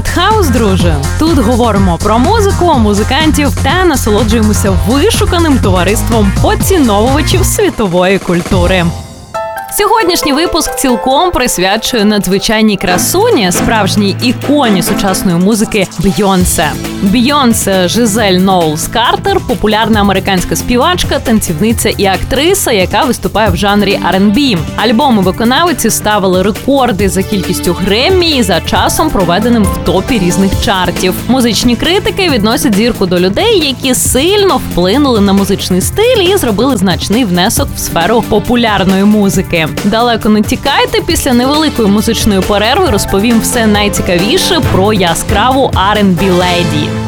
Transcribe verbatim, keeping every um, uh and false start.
Артхаус, друже. Тут говоримо про музику, музикантів та насолоджуємося вишуканим товариством поціновувачів світової культури. Сьогоднішній випуск цілком присвячує надзвичайній красуні, справжній іконі сучасної музики Бейонсе. Бейонсе Жизель Ноулс Картер – популярна американська співачка, танцівниця і актриса, яка виступає в жанрі ар енд бі. Альбоми виконавиці ставили рекорди за кількістю Греммі і за часом, проведеним в топі різних чартів. Музичні критики відносять зірку до людей, які сильно вплинули на музичний стиль і зробили значний внесок в сферу популярної музики. Далеко не тікайте, після невеликої музичної перерви розповім все найцікавіше про яскраву ар енд бі леді.